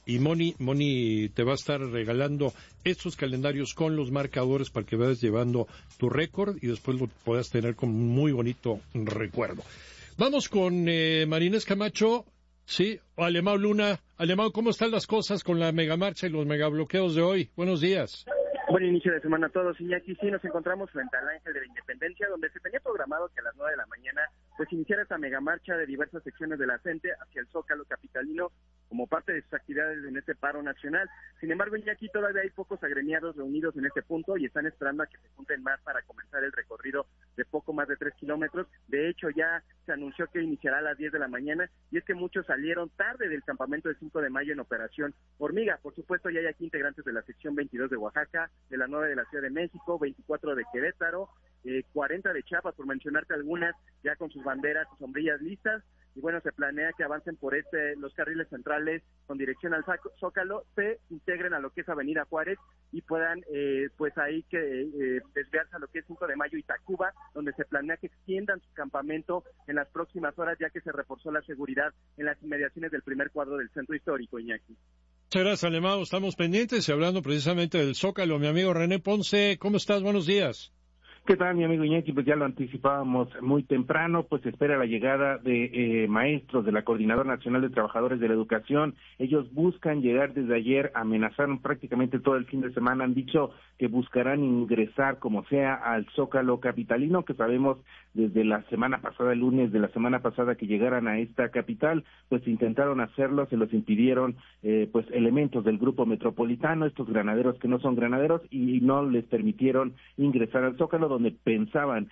y Moni te va a estar regalando estos calendarios con los marcadores para que vayas llevando tu récord y después lo puedas tener como un muy bonito recuerdo. Vamos con Marines Camacho, sí, Alemão Luna. Alemão, ¿cómo están las cosas con la megamarcha y los megabloqueos de hoy? Buenos días. Buen inicio de semana a todos, Iñaki. Sí, nos encontramos frente al Ángel de la Independencia, donde se tenía programado que a las 9 de la mañana pues iniciara esta megamarcha de diversas secciones de la CENTE hacia el Zócalo capitalino como parte de sus actividades en este paro nacional. Sin embargo, Iñaki, todavía hay pocos agremiados reunidos en este punto y están esperando a que se junten más para comenzar el recorrido de poco más de 3 kilómetros. De hecho, ya se anunció que iniciará a las 10 de la mañana y es que muchos salieron tarde del campamento del 5 de mayo en Operación Hormiga. Por supuesto, ya hay aquí integrantes de la sección 22 de Oaxaca, de la 9 de la Ciudad de México, 24 de Querétaro, 40 de Chiapas, por mencionarte algunas, ya con sus banderas y sombrillas listas. Y bueno, se planea que avancen por los carriles centrales con dirección al Zócalo, se integren a lo que es Avenida Juárez y puedan, pues ahí desviarse a lo que es 5 de Mayo y Tacuba, donde se planea que extiendan su campamento en las próximas horas, ya que se reforzó la seguridad en las inmediaciones del primer cuadro del centro histórico, Iñaki. Muchas gracias, Alemão. Estamos pendientes y hablando precisamente del Zócalo. Mi amigo René Ponce, ¿cómo estás? Buenos días. ¿Qué tal, mi amigo Iñaki? Pues ya lo anticipábamos muy temprano, pues se espera la llegada de maestros de la Coordinadora Nacional de Trabajadores de la Educación. Ellos buscan llegar desde ayer, amenazaron prácticamente todo el fin de semana, han dicho que buscarán ingresar como sea al Zócalo capitalino, que sabemos desde la semana pasada, el lunes de la semana pasada que llegaran a esta capital, pues intentaron hacerlo, se los impidieron pues elementos del grupo metropolitano, estos granaderos que no son granaderos, y no les permitieron ingresar al Zócalo, donde pensaban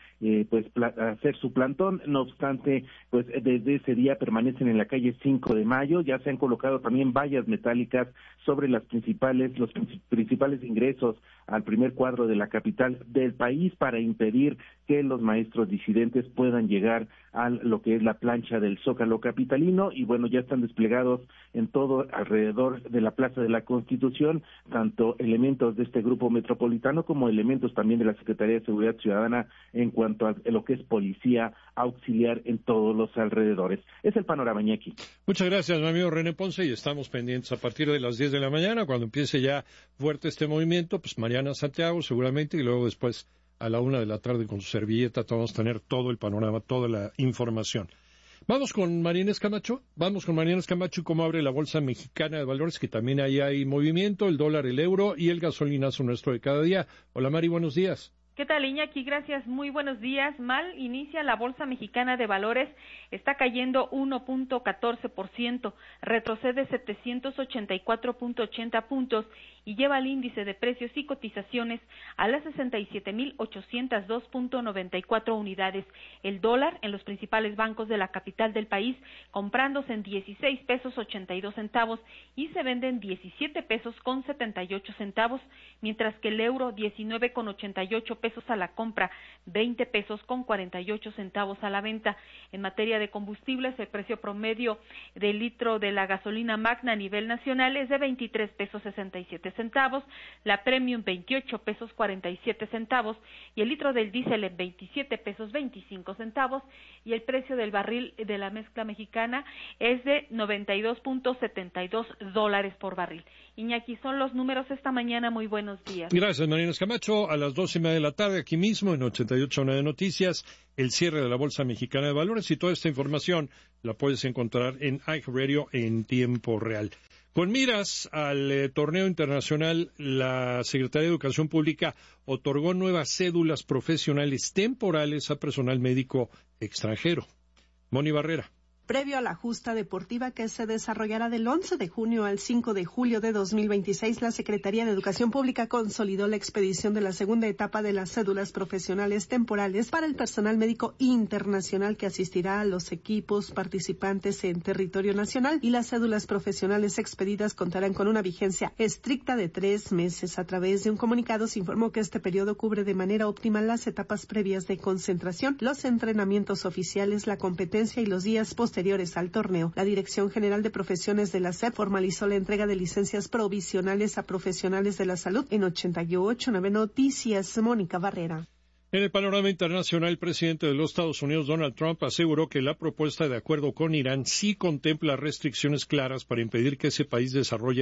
hacer su plantón. No obstante, pues desde ese día permanecen en la calle 5 de Mayo, ya se han colocado también vallas metálicas sobre los principales ingresos al primer cuadro de la capital del país para impedir que los maestros disidentes puedan llegar a lo que es la plancha del Zócalo capitalino. Y bueno, ya están desplegados en todo alrededor de la Plaza de la Constitución, tanto elementos de este grupo metropolitano como elementos también de la Secretaría de Seguridad Ciudadana en cuanto a lo que es policía auxiliar en todos los alrededores. Es el panorama, Iñaki. Muchas gracias, mi amigo René Ponce, y estamos pendientes a partir de las 10 de la mañana, cuando empiece ya fuerte este movimiento, pues Mariana Santiago seguramente, y luego después a la 1 de la tarde con su servilleta vamos a tener todo el panorama, toda la información. Vamos con Marines Camacho, y cómo abre la Bolsa Mexicana de Valores, que también ahí hay movimiento, el dólar, el euro y el gasolinazo nuestro de cada día. Hola Mari, buenos días. ¿Qué tal, Iñaki? Gracias, muy buenos días. Mal inicia la Bolsa Mexicana de Valores, está cayendo 1.14%, retrocede 784.80 puntos y lleva el índice de precios y cotizaciones a las 67.802.94 unidades. El dólar en los principales bancos de la capital del país comprándose en 16 pesos 82 centavos y se vende en 17 pesos con 78 centavos, mientras que el euro 19,88 pesos a la compra, 20 pesos con 48 centavos a la venta. En materia de combustibles, el precio promedio del litro de la gasolina magna a nivel nacional es de 23 pesos 67 centavos, la premium 28 pesos 47 centavos y el litro del diésel en 27 pesos 25 centavos y el precio del barril de la mezcla mexicana es de $92.72 por barril. Iñaki, son los números esta mañana. Muy buenos días. Gracias, Marines Camacho. A las 2:30 de la tarde, aquí mismo en 88.9 de Noticias, el cierre de la Bolsa Mexicana de Valores, y toda esta información la puedes encontrar en iHeartRadio en tiempo real. Con miras al torneo internacional, la Secretaría de Educación Pública otorgó nuevas cédulas profesionales temporales a personal médico extranjero. Moni Barrera. Previo a la justa deportiva que se desarrollará del 11 de junio al 5 de julio de 2026, la Secretaría de Educación Pública consolidó la expedición de la segunda etapa de las cédulas profesionales temporales para el personal médico internacional que asistirá a los equipos participantes en territorio nacional, y las cédulas profesionales expedidas contarán con una vigencia estricta de 3 meses. A través de un comunicado se informó que este periodo cubre de manera óptima las etapas previas de concentración, los entrenamientos oficiales, la competencia y los días posteriores al torneo. La Dirección General de Profesiones de la SEP formalizó la entrega de licencias provisionales a profesionales de la salud. En 88.9 Noticias, Mónica Barrera. En el panorama internacional, el presidente de los Estados Unidos, Donald Trump, aseguró que la propuesta de acuerdo con Irán sí contempla restricciones claras para impedir que ese país desarrolle